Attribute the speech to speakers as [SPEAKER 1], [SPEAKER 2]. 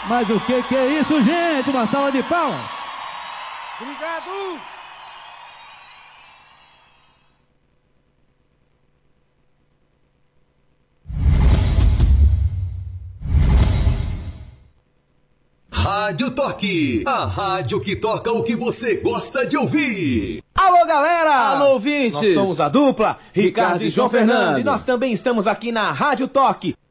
[SPEAKER 1] Mas o que é isso, gente? Uma salva de palmas.
[SPEAKER 2] Obrigado!
[SPEAKER 3] Rádio Toque, a rádio que toca o que você gosta de ouvir.
[SPEAKER 4] Alô, galera!
[SPEAKER 5] Alô, ouvintes!
[SPEAKER 4] Nós somos a dupla Ricardo e João Fernando. E nós também estamos aqui na Rádio Toque,